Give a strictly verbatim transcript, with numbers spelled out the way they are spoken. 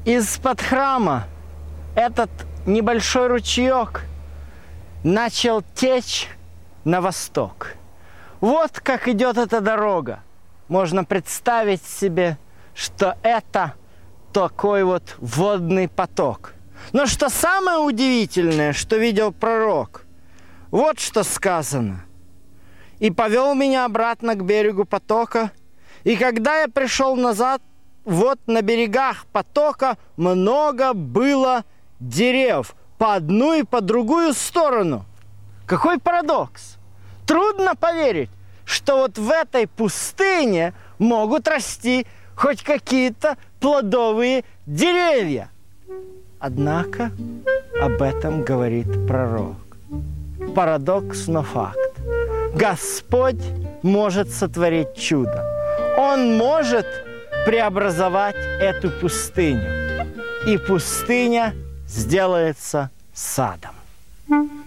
Из-под храма этот небольшой ручеек начал течь на восток. Вот как идет эта дорога. Можно представить себе, что это такой вот водный поток. Но что самое удивительное, что видел пророк, вот что сказано. «И повел меня обратно к берегу потока, и когда я пришел назад, вот на берегах потока много было дерев по одну и по другую сторону». Какой парадокс! Трудно поверить, что вот в этой пустыне могут расти хоть какие-то плодовые деревья. Однако об этом говорит пророк. Парадокс, но факт. Господь может сотворить чудо. Он может преобразовать эту пустыню. И пустыня сделается садом.